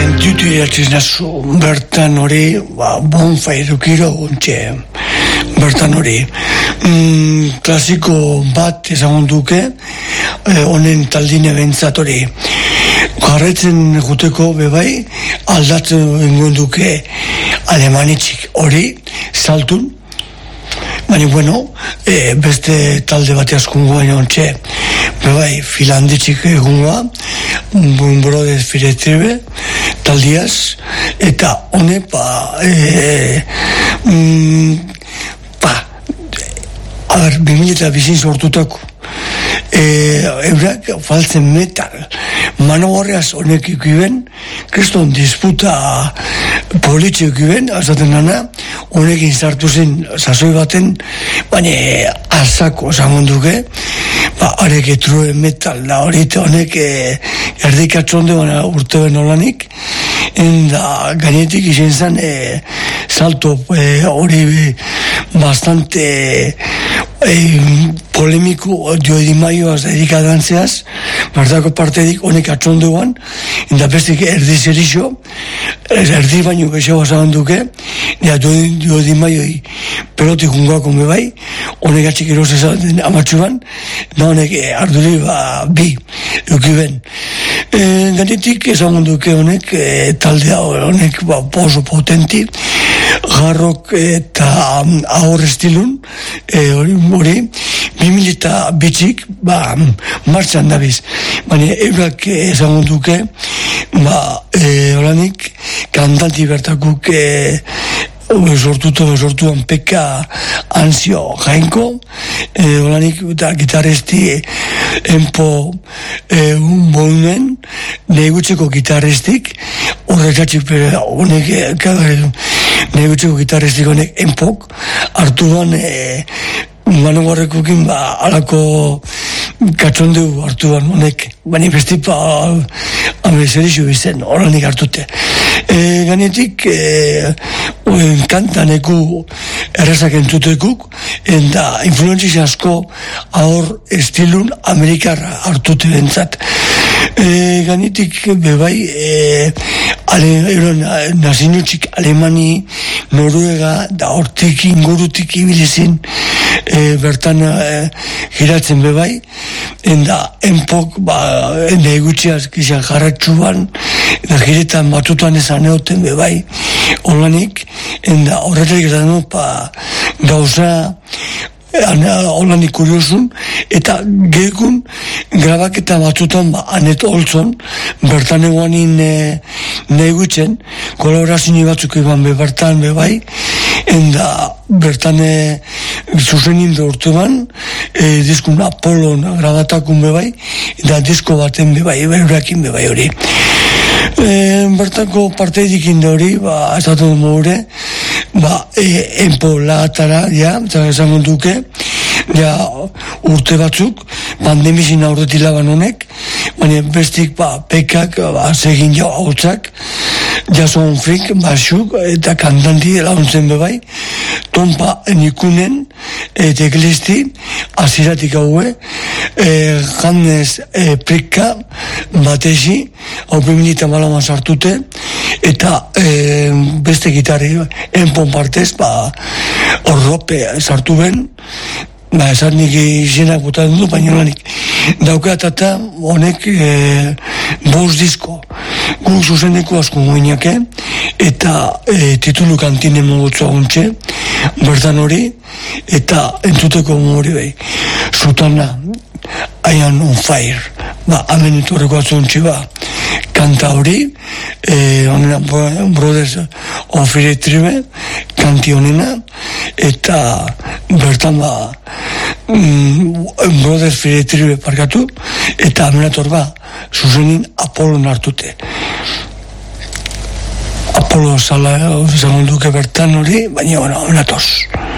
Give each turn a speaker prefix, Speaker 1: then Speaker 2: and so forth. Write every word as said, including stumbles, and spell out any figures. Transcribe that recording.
Speaker 1: sentitu iratziz nazu, bertan hori, ba, bonfire ukiro guntxe, bertan hori. Mm, klasiko bat ezagun duke, honen eh, taldine bentsat hori. Garretzen juteko bebai, aldatzen engoen duke alemanitzik hori, saltun. Baina, bueno, e, beste talde bat askungoa nontxe, bebai, filanditzik egungoa, Brothers Firetribe, taldiaz, eta hone, pa, e, mm, pa, a ber, bimila eta bizin sortutako, e, eurak faltzen metal, mano horreaz honek ikuben, kriston disputa politxe ikuben, azaten nana, honekin sartu zen sasoi baten, baina azako zangon duke, ba, arek etrue metal da horite honek e, erdikatxonde baina urte ben olanik, enda gainetik izen zen e, salto hori e, bastante e, polemiku dio edimaioaz erikadantzeaz, bertako partedik honek atxonduan, enda bestik erdi zerixo, erdi baino gehiago zaban duke, eda dio edimaioi pelotik ungoakon bebai, honek atxik eroz ezaten amatxuan, da honek arduri ba, bi, eukiben. E, Ganetik ezagun duke honek, e, taldea honek ba, oso potenti, garrok eta ahor estilun, e, hori, hori, bimila eta bitxik, ba, martxan dabiz. Baina, eurak ezagun duke, ba, e, horanik, kantanti bertakuk, e, sortuto, sortuan peka anzio jainko, e, horanik, eta gitarresti enpo e, un volumen, negutzeko gitarrestik, horrekatxik, honek, negutzeko gitarrestik honek enpok, hartuan, e, manu gorrekukin, ba, alako katxondeu hartuan honek, baina bestipa amezerixu bizen, horanik hartute. E, ganetik, e, kantaneku errazak entzutekuk, eta influenziz asko ahor estilun Amerikarra hartute bentsat. E, ganetik, bebai, e, ale, nazinutxik Alemani, Noruega, da hortik ingurutik ibilizin, e, bertan e, giratzen bebai, enda enpok, ba, ende egutxiaz gizan jarratxuan, da giretan batutan ezan egoten bebai, holanik, enda horretak esan dut, ba, gauza, holanik kuriosun, eta gekun grabaketa batzutan, ba, anet holtzon, bertan eguanin e, negutzen, kolaborazini batzuk eban be, bertan bebai, enda bertan e, zuzenin behortuban, e, diskun Apollon grabatakun bebai, eta disko baten bebai, eberakin bebai hori. E, bertako parte dikin da hori, ba, esaten moure, ba, e, enpo lagatara, ja, eta esan duke, ja, urte batzuk, pandemizin aurretila ban honek, baina bestik, ba, pekak, ba, segin jau hautzak, Jason Frick, basuk, eta kantanti launtzen bebai, tonpa nikunen, eta eklisti, aziratik haue, e, Janez e, Prikka, batezi, hau pimilita malaman sartute, eta e, beste gitarri, enpon partez, ba, horrope sartu ben, ba, esan nik izenak botan du, baina lanik. Daukeatata honek e, bost disko, gu zuzeneko asko guinake, eta e, titulu kantine mogotzu aguntxe, bertan hori, eta entzuteko hori behi. Zutana, I am on fire, ba, hamen etorreko atzuntxe ba, kanta hori, e, honena, Brothers of Firetribe, kanti honena, eta bertan ba, mm, Brothers Firetribe parkatu, eta amenator ba, zuzenin Apollon hartute. Apollo zala, zagon duke bertan hori, baina, bueno, amenatoz.